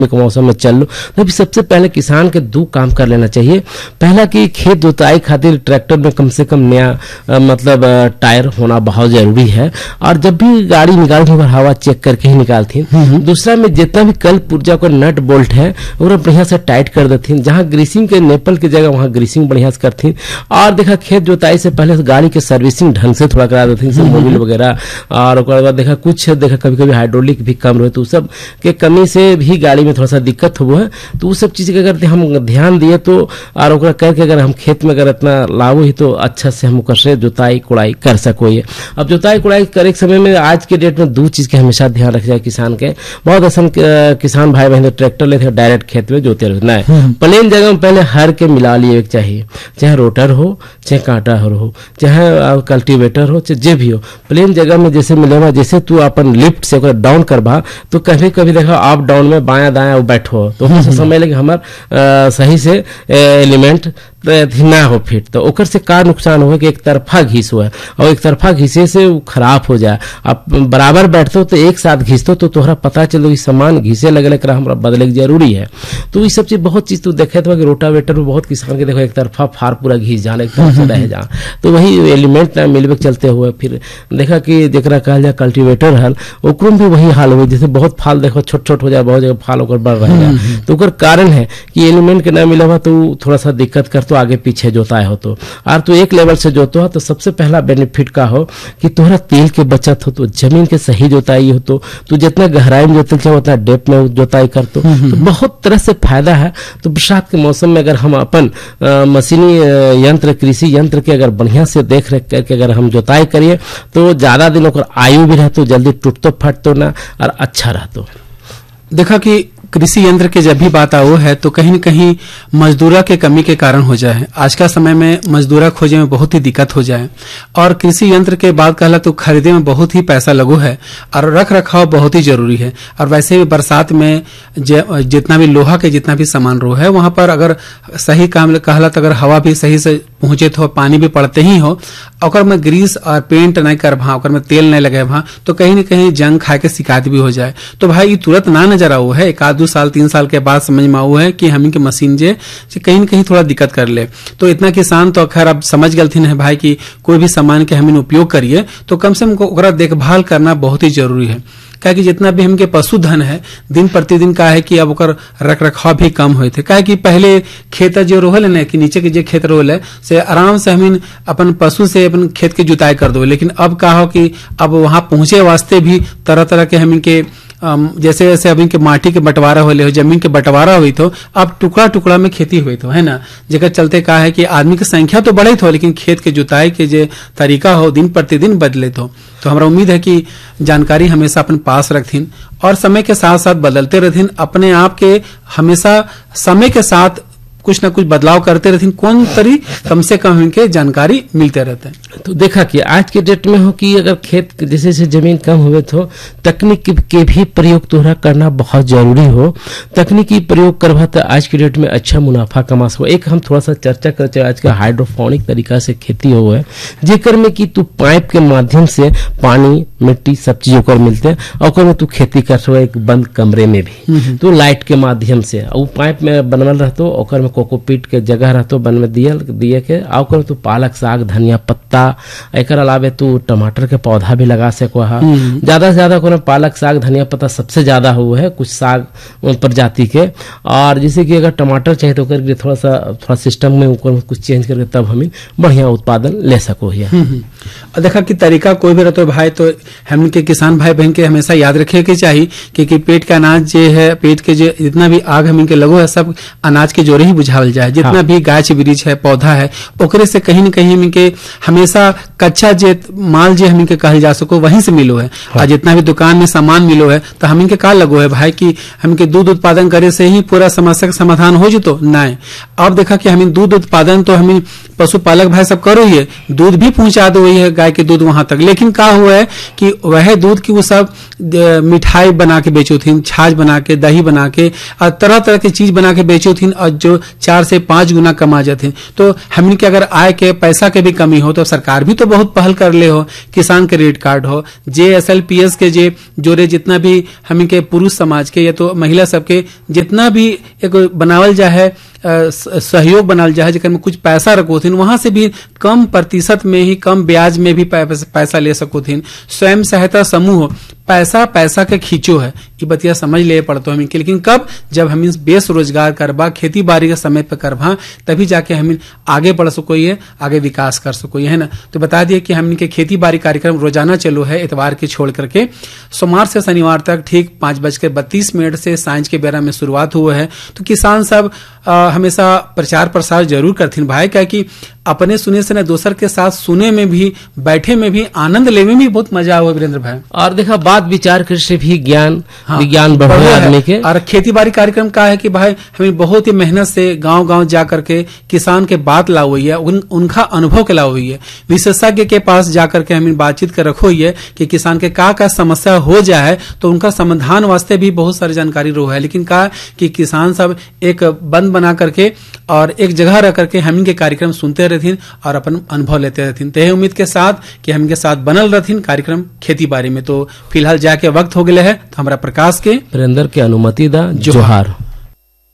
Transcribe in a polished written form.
के मौसम में चल लो। तो सबसे पहले किसान के दो काम कर लेना चाहिए। पहला कि खेत जोताई खातिर ट्रैक्टर में कम से कम नया मतलब टायर होना बहुत जरूरी है, और जब भी गाड़ी निकालती है हवा चेक करके ही निकालती। दूसरा में जितना भी कल पुर्जा को नट बोल्ट है वो बढ़िया से टाइट कर देती, जहां ग्रीसिंग के नेपल की जगह वहां ग्रीसिंग बढ़िया से करती। और देखा खेत जोताई से पहले गाड़ी के सर्विसिंग ढंग से थोड़ा करा देती, मोबिल वगैरह। और उसके बाद देखा कुछ कभी कभी हाइड्रोलिक भी कम रहे तो सब के कमी से भी गाड़ी में थोड़ा सा दिक्कत हो है। तो वो सब चीज के अगर हम ध्यान दिए तो और ओकरा करके अगर हम खेत में अगर इतना लाभो ही तो अच्छा से हम ओकर से जोताई कुड़ाई कर सको। ये अब जोताई कुड़ाई करे के समय में आज के डेट में दो चीज के हमेशा ध्यान रख जाए किसान के। बहुत ऐसा किसान भाई बहन ट्रैक्टर लेते डायरेक्ट खेत में जोते रहना है। प्लेन जगह में पहले हर के मिला लिए चाहिए, चाहे रोटर हो चाहे कांटा हो चाहे कल्टीवेटर हो चाहे जे भी हो। प्लेन जगह में जैसे मिलेगा, जैसे तू अपन लिफ्ट से डाउन करबा तो कभी कभी देखा अप डाउन में बाया दाया बैठो तो समय लगे हमार सही से एलिमेंट ना हो फिट। तो ओकर से का नुकसान हो कि एक तरफा घिस हुआ है, और एक तरफा घिसे से वो खराब हो जाए। अब बराबर बैठते तो एक साथ घिसतो तो तोहरा पता चलो कि सामान घिसे लगल हमरा बदले की जरूरी है। तो ये सब चीज बहुत चीज तू देखे तो रोटावेटर में बहुत किसान के देखो एक तरफा फार पूरा घिस जाने एक तरफ से रह जा, तो वही एलिमेंट ना मिलवे चलते हुए फिर देखा कि जरा कहल जाए कल्टीवेटर हल ओकरो में भी वही हाल हो, जैसे बहुत फाल देखो छोट छोट हो जाए, बहुत जगह फाल ओकर बढ़ रह जाए। तो ओकर कारण है कि एलिमेंट के ना मिला तो थोड़ा सा दिक्कत कर तो आगे पीछे जोताए हो तो। और तू एक लेवल से जोतो हो तो सबसे पहला बेनिफिट का हो कि तोहरा तेल के बचत हो, तो जमीन के सही जोताई हो, तो जितना गहराई में जोतल चाहे उतना डेप्थ में जोताई कर तो बहुत तरह से फायदा है। तो बरसात के मौसम में अगर हम अपन मशीनी यंत्र कृषि यंत्र के अगर बढ़िया से देख रेख करके अगर हम जोताई करिए तो ज्यादा दिन ओकर आयु भी रहतो, जल्दी टूटतो फटतो ना और अच्छा रहतो। देखा कि कृषि यंत्र के जब भी बात आओ है तो कहीं न कहीं मजदूरा के कमी के कारण हो जाए। आज का समय में मजदूरा खोजे में बहुत ही दिक्कत हो जाए, और कृषि यंत्र के बाद कहला तो खरीदे में बहुत ही पैसा लगो है, और रख रखाव बहुत ही जरूरी है। और वैसे भी बरसात में जितना भी लोहा के जितना भी सामान रो है वहां पर अगर सही काम कहला तो अगर हवा भी सही से पहुंचे तो पानी भी पड़ते ही हो, और में ग्रीस और पेंट नहीं कर भा, और में तेल नहीं लगे भा तो कहीं न कहीं जंग खाए के शिकायत भी हो जाए। तो भाई ये तुरंत ना नजर आओ है, एक आध 2 साल 3 साल के बाद समझ में आओ है कि हम इनके मशीन जे कहीं न कहीं थोड़ा दिक्कत कर ले। तो इतना किसान तो खैर अब समझ गलथिन है भाई कि कोई भी सामान के हम उपयोग करिए तो कम से कम ओकरा देखभाल करना बहुत ही जरूरी है। क्या कि जितना भी हमके पशुधन है दिन प्रतिदिन का है कि अब ओकर रख रखाव भी कम हुए थे। क्या कि पहले खेत जो रोहल है ना कि नीचे के जो खेत रोहल है से आराम से हम अपन पशु से अपन खेत के जुताई कर दो, लेकिन अब का हो कि अब वहां पहुंचे वास्ते भी तरह तरह के हम इनके जैसे जैसे अब इनके माटी के बंटवारा हो जमीन के बंटवारा हुई तो अब टुकड़ा टुकड़ा में खेती हुई तो है ना, जेकर चलते का है कि आदमी की संख्या तो बढ़े तो लेकिन खेत के जुताई के जो तरीका हो दिन प्रतिदिन बदले तो हमारा उम्मीद है कि जानकारी हमेशा अपन पास रखथिन और समय के साथ साथ बदलते रहथिन, अपने आप के हमेशा समय के साथ कुछ ना कुछ बदलाव करते रहते, कौन तरी कम से कम इनके जानकारी मिलते रहते हैं। तो देखा कि आज के डेट में हो कि अगर खेत जैसे जैसे जमीन कम हुए तो तकनीक के भी प्रयोग तोहरा करना बहुत जरूरी हो। तकनीकी प्रयोग करवा तो आज के डेट में अच्छा मुनाफा कमा सको। एक हम थोड़ा सा चर्चा करते आज का हाइड्रोफोनिक तरीका से खेती हो है, जेकर में कि तू पाइप के माध्यम से पानी मिट्टी सब चीज ओकर मिलते हैं और में तू खेती कर सको एक बंद कमरे में भी, तो लाइट के माध्यम से वो पाइप में बनवल रहतो, ओकर में कोकोपीट के जगह रहतो बन में दिए के आकर तू पालक साग धनिया पत्ता एक अलावे तू टमाटर के पौधा भी लगा सको है। ज्यादा से ज्यादा को पालक साग धनिया पत्ता सबसे ज्यादा हुआ है, कुछ साग प्रजाति के। और जैसे कि अगर टमाटर चाहिए तो थोड़ा सिस्टम में ऊपर कुछ चेंज करके तब हम बढ़िया उत्पादन ले सको है। देखा कि तरीका कोई भी रहते भाई तो हम के किसान भाई बहन के हमेशा याद रखे के चाहिए कि पेट का अनाज जो है पेट के जो जितना भी आग हम के लगो है सब अनाज के जोरे ही बुझावल जाए। जितना हाँ। भी गाछ वृक्ष है पौधा है ओकरे से कहीं न कहीं हमके हमेशा कच्चा जे माल जो हम के कहल जा सको वहीं से मिलो है। हाँ। और जितना भी दुकान में सामान मिलो है तो हम के का लगो है भाई कि हमके दूध उत्पादन करे से ही पूरा समस्या का समाधान हो जतो नहीं। अब देखा कि हम दूध उत्पादन तो हम पशुपालक भाई सब करो ही दूध भी पहुंचा दो वही है गाय के दूध वहां तक। लेकिन का हुआ है कि वह दूध की वो सब मिठाई बना के बेचो थी, छाछ बना के, दही बना के और तरह तरह की चीज बना के बेचो थी, और जो 4 से 5 गुना कमा जाते। तो हमने के अगर आय के पैसा के भी कमी हो तो सरकार भी तो बहुत पहल कर ले हो, किसान क्रेडिट कार्ड हो, JSLPS के जोरे जितना भी हम के पुरुष समाज के या तो महिला सबके जितना भी एक बनावल जा है सहयोग बनाल जाए, जेकर में कुछ पैसा रखो थीन, वहां से भी कम प्रतिशत में ही, कम ब्याज में भी पैसा ले सको थीन। स्वयं सहायता समूह पैसा के खींचो है, ये बतिया समझ ले पड़तो हमें। लेकिन कब, जब हम बेसरोजगार करबा, खेती बाड़ी के समय पे करबा, तभी जाके हम आगे बढ़ सको, ये आगे विकास कर सको, है ना। तो बता दिए कि हमने के खेती बाड़ी कार्यक्रम रोजाना चलो है, इतवार के छोड़ करके सोमवार से शनिवार तक ठीक 5:32 से सांझ के बेरा में शुरुआत हुआ है। तो किसान सब हमेशा प्रचार प्रसार जरूर करथिन भाई, क्या कि अपने सुने से न दोसर के साथ सुने में भी, बैठे में भी, आनंद लेने में भी बहुत मजा हुआ वीरेंद्र भाई। और देखा बात विचार कर से भी ज्ञान विज्ञान बढ़े आदमी के। और खेती बाड़ी कार्यक्रम का है कि भाई हमें बहुत ही मेहनत से गांव गांव जा करके किसान के बात ला हुई है, उनका अनुभव के ला हुई है, विशेषज्ञ के पास जाकर के हमें बातचीत कर रखो है कि किसान के का समस्या हो जाए तो उनका समाधान वास्ते भी बहुत सारी जानकारी रो है। लेकिन का कि किसान सब एक बंद बना करके और एक जगह रह करके हम के कार्यक्रम सुनते रहथिन और अपन अनुभव लेते रहथिन। ते उम्मीद के साथ कि हम के साथ बनल रहथिन कार्यक्रम खेती बाड़ी में। तो फिलहाल जाके वक्त हो गए है, तो हमारा प्रकाश के वीरेंद्र के अनुमति दा जोहार।